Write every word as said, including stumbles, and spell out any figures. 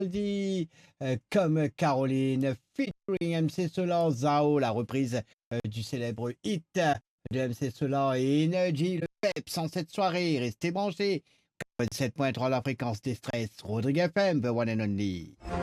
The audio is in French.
dit euh, comme Caroline, featuring M C Solar, Zao, la reprise euh, du célèbre hit de M C Solar et Energy, le peps en cette soirée. Restez branchés. sept point trois la fréquence des stress. Rodrigue F M, the one and only.